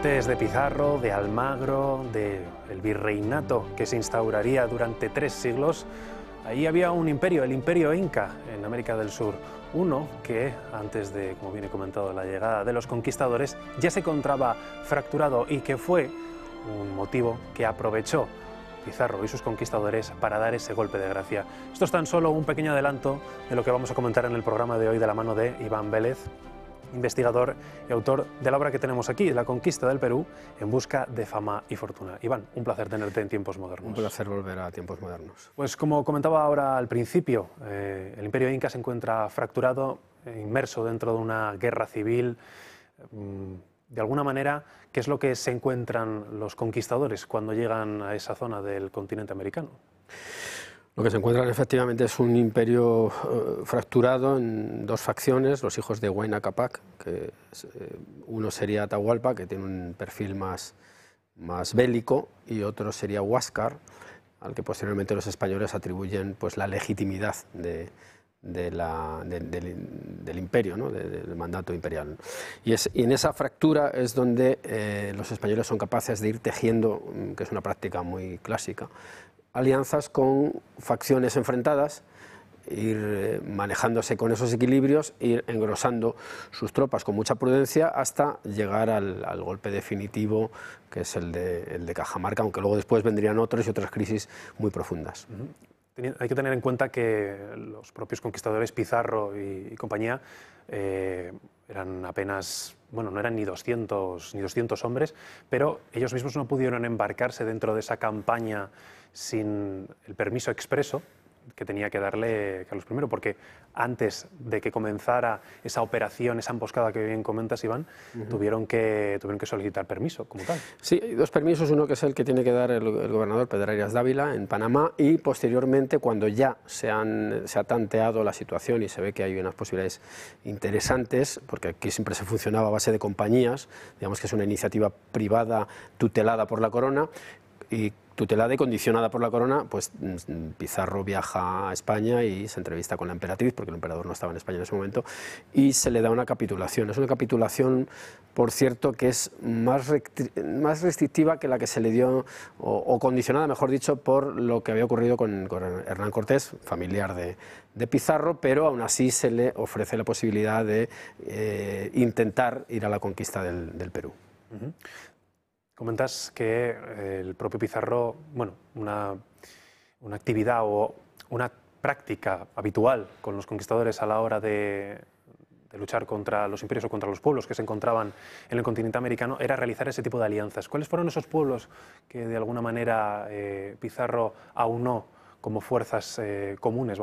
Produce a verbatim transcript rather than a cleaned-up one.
Antes de Pizarro, de Almagro, del virreinato que se instauraría durante tres siglos, ahí había un imperio, el imperio inca en América del Sur. Uno que, antes de, como bien he comentado, la llegada de los conquistadores, ya se encontraba fracturado y que fue un motivo que aprovechó Pizarro y sus conquistadores para dar ese golpe de gracia. Esto es tan solo un pequeño adelanto de lo que vamos a comentar en el programa de hoy de la mano de Iván Vélez, investigador y autor de la obra que tenemos aquí, La conquista del Perú, en busca de fama y fortuna. Iván, un placer tenerte en Tiempos Modernos. Un placer volver a Tiempos Modernos. Pues como comentaba ahora al principio, eh, el imperio inca se encuentra fracturado, eh, inmerso dentro de una guerra civil. Mm, de alguna manera, ¿qué es lo que se encuentran los conquistadores cuando llegan a esa zona del continente americano? Lo que se encuentran efectivamente es un imperio uh, fracturado en dos facciones, los hijos de Huayna Cápac, que es, eh, uno sería Atahualpa, que tiene un perfil más, más bélico, y otro sería Huáscar, al que posteriormente los españoles atribuyen pues, la legitimidad de, de la, de, de, del imperio, ¿no? de, del mandato imperial. Y, es, y en esa fractura es donde eh, los españoles son capaces de ir tejiendo, que es una práctica muy clásica, alianzas con facciones enfrentadas, ir manejándose con esos equilibrios, ir engrosando sus tropas con mucha prudencia hasta llegar al, al golpe definitivo, que es el de, el de Cajamarca, aunque luego después vendrían otros y otras crisis muy profundas. Uh-huh. Hay que tener en cuenta que los propios conquistadores, Pizarro y, y compañía, eh, eran apenas, bueno, no eran ni doscientos, ni doscientos hombres, pero ellos mismos no pudieron embarcarse dentro de esa campaña sin el permiso expreso que tenía que darle Carlos primero, porque antes de que comenzara esa operación, esa emboscada que bien comentas, Iván, uh-huh. tuvieron, que, tuvieron que solicitar permiso como tal. Sí, hay dos permisos, uno que es el que tiene que dar el, el gobernador Pedro Arias Dávila en Panamá, y posteriormente, cuando ya se, han, se ha tanteado la situación y se ve que hay unas posibilidades interesantes, porque aquí siempre se funcionaba a base de compañías, digamos que es una iniciativa privada tutelada por la corona, y tutelada y condicionada por la corona, pues Pizarro viaja a España y se entrevista con la emperatriz, porque el emperador no estaba en España en ese momento, y se le da una capitulación. Es una capitulación, por cierto, que es más, más restrictiva que la que se le dio, o, o condicionada, mejor dicho, por lo que había ocurrido con, con Hernán Cortés, familiar de, de Pizarro, pero aún así se le ofrece la posibilidad de eh, intentar ir a la conquista del, del Perú. Uh-huh. Comentas que el propio Pizarro, bueno, una, una actividad o una práctica habitual con los conquistadores a la hora de, de luchar contra los imperios o contra los pueblos que se encontraban en el continente americano era realizar ese tipo de alianzas. ¿Cuáles fueron esos pueblos que de alguna manera eh, Pizarro aunó como fuerzas eh, comunes, vamos